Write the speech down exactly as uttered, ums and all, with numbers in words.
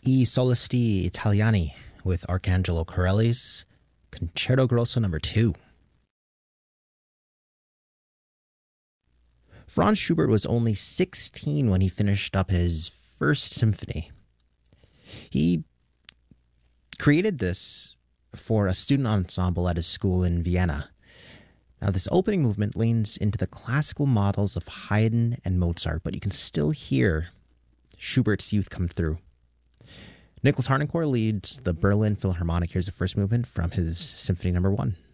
I Solisti Italiani with Arcangelo Corelli's Concerto Grosso number two. Franz Schubert was only sixteen when he finished up his first symphony. He created this for a student ensemble at his school in Vienna. Now, this opening movement leans into the classical models of Haydn and Mozart, but you can still hear Schubert's youth come through. Nicholas Harnoncourt leads the Berlin Philharmonic. Here's the first movement from his Symphony Number One.